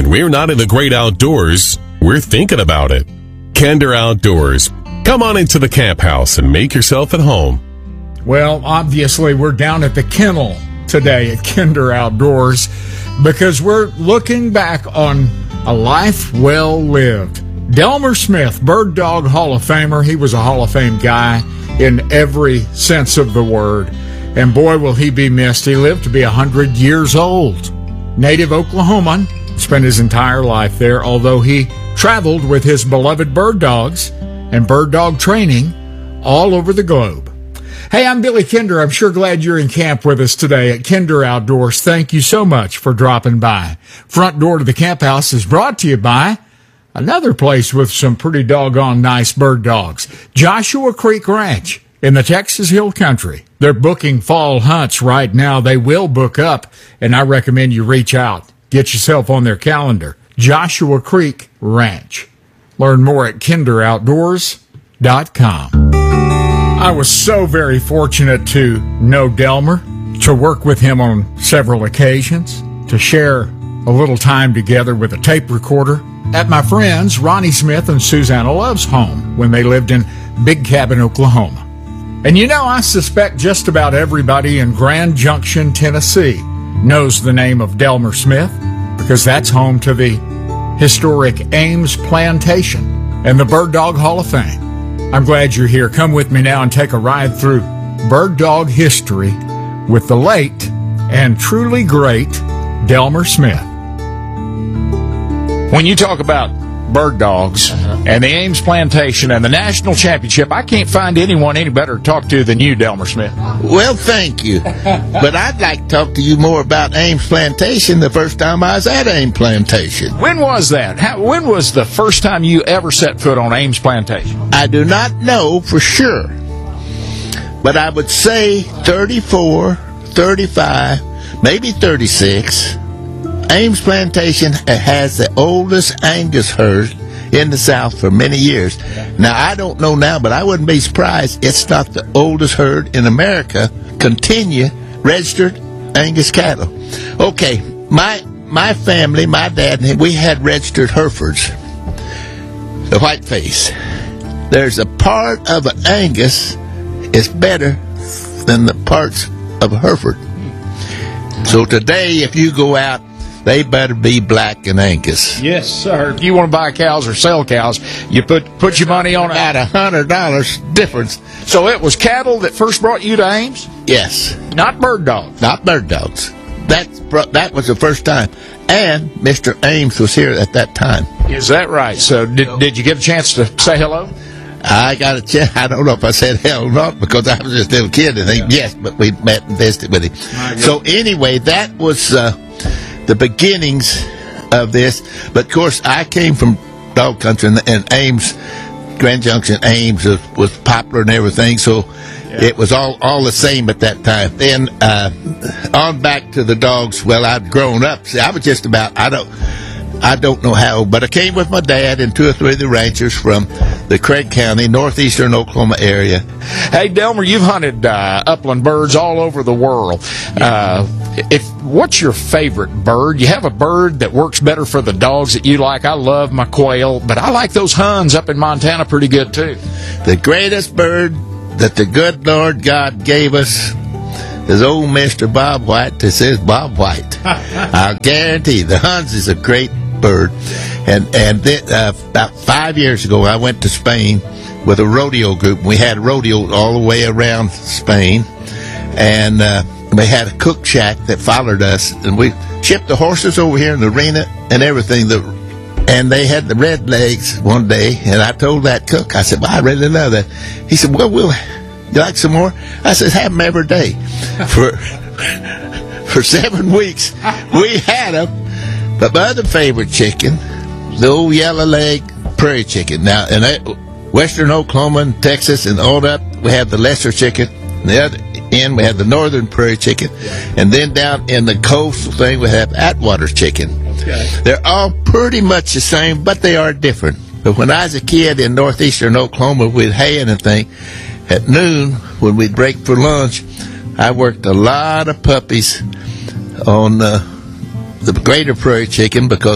When we're not in the great outdoors, we're thinking about it. Kinder Outdoors. Come on into the camp house and make yourself at home. Well, obviously, we're down at the kennel today at Kinder Outdoors because we're looking back on a life well lived. Delmer Smith, Bird Dog Hall of Famer. He was a Hall of Fame guy in every sense of the word. And boy, will he be missed. He lived to be 100 years old. Native Oklahoman, spent his entire life there, although he traveled with his beloved bird dogs and bird dog training all over the globe. Hey, I'm Billy Kinder. I'm sure glad you're in camp with us today at Kinder Outdoors. Thank you so much for dropping by. Front door to the camp house is brought to you by another place with some pretty doggone nice bird dogs, Joshua Creek Ranch in the Texas Hill Country. They're booking fall hunts right now. They will book up, and I recommend you reach out. Get yourself on their calendar. Joshua Creek Ranch. Learn more at kinderoutdoors.com. I was so very fortunate to know Delmer, to work with him on several occasions, to share a little time together with a tape recorder at my friends Ronnie Smith and Susanna Love's home when they lived in Big Cabin, Oklahoma. And you know, I suspect just about everybody in Grand Junction, Tennessee knows the name of Delmer Smith because that's home to the historic Ames Plantation and the Bird Dog Hall of Fame. I'm glad you're here. Come with me now and take a ride through bird dog history with the late and truly great Delmer Smith. When you talk about bird dogs and the Ames Plantation and the national championship, I can't find anyone any better to talk to than you, Delmer Smith. Well, thank you. But I'd like to talk to you more about Ames Plantation the first time I was at Ames Plantation. When was that? When was the first time you ever set foot on Ames Plantation? I do not know for sure, but I would say 34, 35, maybe 36. Ames Plantation has the oldest Angus herd in the South for many years. Now, I don't know now, but I wouldn't be surprised it's not the oldest herd in America, continue registered Angus cattle. Okay, my family, my dad, we had registered Herefords, the whiteface. There's a part of an Angus is better than the parts of a Hereford. So today, if you go out, they better be black and Angus. Yes, sir. If you want to buy cows or sell cows, you put your money on about $100 difference. So it was cattle that first brought you to Ames? Yes. Not bird dogs? Not bird dogs. That was the first time. And Mr. Ames was here at that time. Is that right? So did you get a chance to say hello? I got a chance. I don't know if I said hell or not because I was just a little kid. And yes, but we met and visited with him. So anyway, that was the beginnings of this. But of course, I came from dog country, and Ames, Grand Junction, Ames was popular and everything. So it was all the same at that time. Then on back to the dogs. Well, I'd grown up. See, I was just about I don't know how old, but I came with my dad and two or three of the ranchers from the Craig County, northeastern Oklahoma area. Hey, Delmer, you've hunted upland birds all over the world. What's your favorite bird? You have a bird that works better for the dogs that you like. I love my quail, but I like those huns up in Montana pretty good, too. The greatest bird that the good Lord God gave us is old Mr. Bob White. This is Bob White. I'll guarantee the huns is a great bird. And then, about 5 years ago, I went to Spain with a rodeo group. We had rodeo all the way around Spain, and we had a cook shack that followed us, and we shipped the horses over here in the arena and everything. And they had the red legs one day, and I told that cook, I said, well, I really love that. He said, well, you like some more? I said, have them every day. For 7 weeks, we had them. But my other favorite chicken, the old yellow leg prairie chicken. Now, in western Oklahoma and Texas and all that, we have the lesser chicken. On the other end, we have the northern prairie chicken. And then down in the coastal thing, we have Atwater chicken. Okay. They're all pretty much the same, but they are different. But when I was a kid in northeastern Oklahoma, we'd hay and thing. At noon, when we'd break for lunch, I worked a lot of puppies on the greater prairie chicken because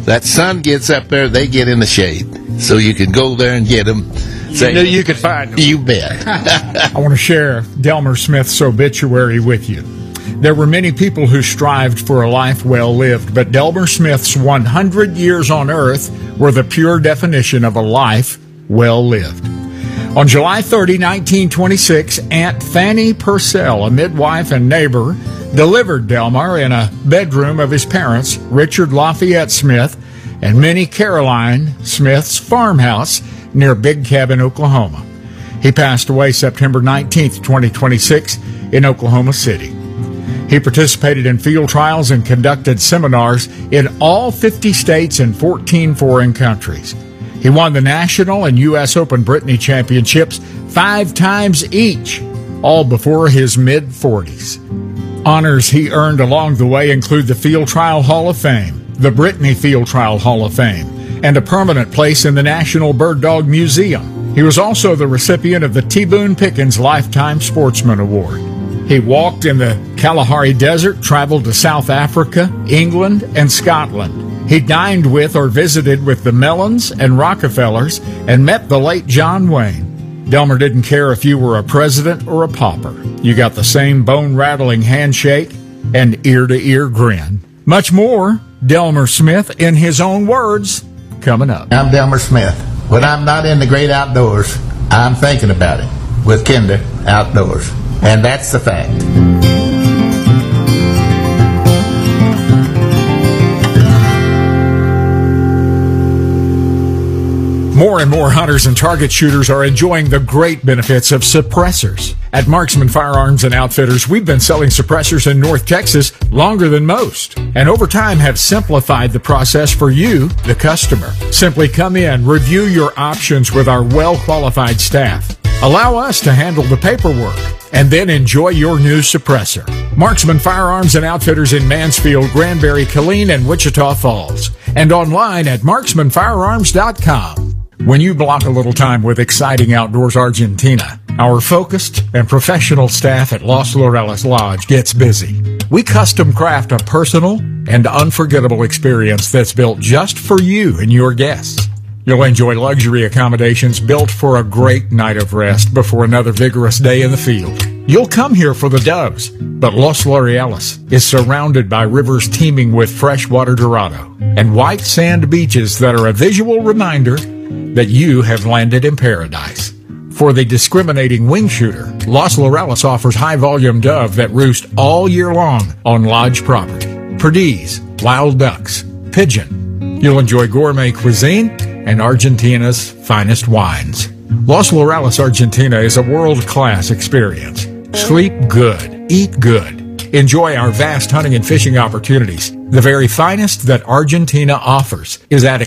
that sun gets up there, they get in the shade. So you can go there and get them. You knew you could find them. You bet. I want to share Delmer Smith's obituary with you. There were many people who strived for a life well lived, but Delmer Smith's 100 years on earth were the pure definition of a life well lived. On July 30, 1926, Aunt Fanny Purcell, a midwife and neighbor, delivered Delmer in a bedroom of his parents, Richard Lafayette Smith, and Minnie Caroline Smith's farmhouse near Big Cabin, Oklahoma. He passed away September 19, 2026, in Oklahoma City. He participated in field trials and conducted seminars in all 50 states and 14 foreign countries. He won the National and U.S. Open Brittany Championships 5 times each, all before his mid-40s. Honors he earned along the way include the Field Trial Hall of Fame, the Brittany Field Trial Hall of Fame, and a permanent place in the National Bird Dog Museum. He was also the recipient of the T. Boone Pickens Lifetime Sportsman Award. He walked in the Kalahari Desert, traveled to South Africa, England, and Scotland. He dined with or visited with the Mellons and Rockefellers and met the late John Wayne. Delmer didn't care if you were a president or a pauper. You got the same bone-rattling handshake and ear-to-ear grin. Much more, Delmer Smith, in his own words, coming up. I'm Delmer Smith. When I'm not in the great outdoors, I'm thinking about it with Kinder Outdoors. And that's the fact. More and more hunters and target shooters are enjoying the great benefits of suppressors. At Marksman Firearms and Outfitters, we've been selling suppressors in North Texas longer than most, and over time have simplified the process for you, the customer. Simply come in, review your options with our well-qualified staff. Allow us to handle the paperwork, and then enjoy your new suppressor. Marksman Firearms and Outfitters in Mansfield, Granbury, Killeen, and Wichita Falls, and online at marksmanfirearms.com. When you block a little time with Exciting Outdoors Argentina, our focused and professional staff at Los Laureles Lodge gets busy. We custom craft a personal and unforgettable experience that's built just for you and your guests. You'll enjoy luxury accommodations built for a great night of rest before another vigorous day in the field. You'll come here for the doves, but Los Laureles is surrounded by rivers teeming with freshwater dorado and white sand beaches that are a visual reminder that you have landed in paradise. For the discriminating wing shooter, Los Laureles offers high-volume dove that roost all year long on lodge property. Perdiz, wild ducks, pigeon. You'll enjoy gourmet cuisine and Argentina's finest wines. Los Laureles, Argentina is a world-class experience. Sleep good, eat good. Enjoy our vast hunting and fishing opportunities. The very finest that Argentina offers is at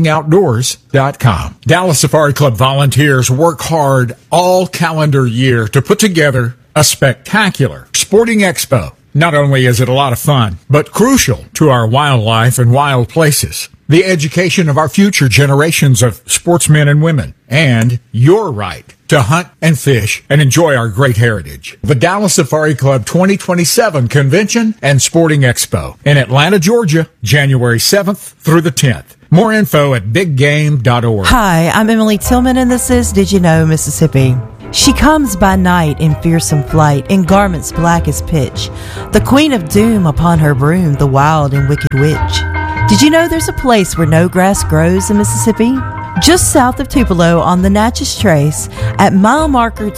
excitingoutdoors.com. Dallas Safari Club volunteers work hard all calendar year to put together a spectacular sporting expo. Not only is it a lot of fun, but crucial to our wildlife and wild places, the education of our future generations of sportsmen and women, and your right to hunt and fish and enjoy our great heritage. The Dallas Safari Club 2027 Convention and Sporting Expo in Atlanta, Georgia, January 7th through the 10th. More info at biggame.org. Hi, I'm Emily Tillman, and this is Did You Know, Mississippi. She comes by night in fearsome flight, in garments black as pitch, the queen of doom upon her broom, the wild and wicked witch. Did you know there's a place where no grass grows in Mississippi? Just south of Tupelo on the Natchez Trace at mile marker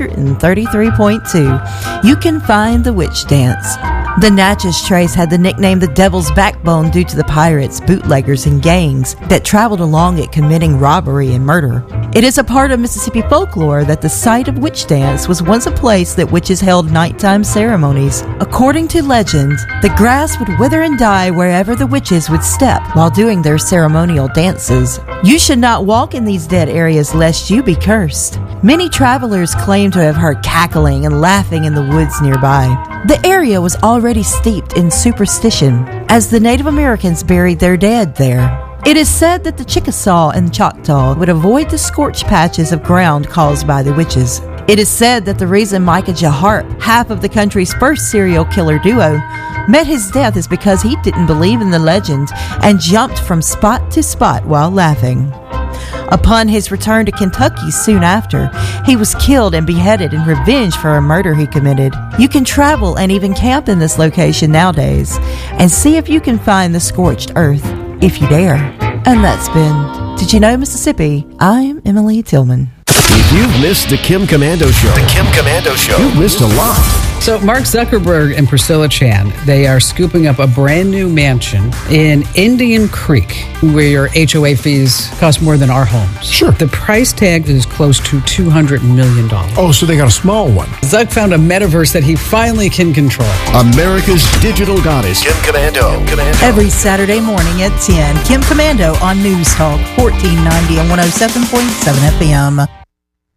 233.2, you can find the Witch Dance. The Natchez Trace had the nickname the Devil's Backbone due to the pirates, bootleggers, and gangs that traveled along it committing robbery and murder. It is a part of Mississippi folklore that the site of Witch Dance was once a place that witches held nighttime ceremonies. According to legend, the grass would wither and die wherever the witches would step while doing their ceremonial dances. You should not walk in these dead areas lest you be cursed. Many travelers claim to have heard cackling and laughing in the woods nearby. The area was already steeped in superstition, as the Native Americans buried their dead there. It is said that the Chickasaw and Choctaw would avoid the scorched patches of ground caused by the witches. It is said that the reason Micah Jahart, half of the country's first serial killer duo, met his death is because he didn't believe in the legend and jumped from spot to spot while laughing. Upon his return to Kentucky soon after, he was killed and beheaded in revenge for a murder he committed. You can travel and even camp in this location nowadays and see if you can find the scorched earth, if you dare. And that's been Did You Know Mississippi? I'm Emily Tillman. If you've missed the Kim Komando Show, you've missed a lot. So Mark Zuckerberg and Priscilla Chan, they are scooping up a brand new mansion in Indian Creek where your HOA fees cost more than our homes. Sure. The price tag is close to $200 million. Oh, so they got a small one. Zuck found a metaverse that he finally can control. America's digital goddess, Kim Komando. Every Saturday morning at 10, Kim Komando on News Talk 1490 and 107.7 FM.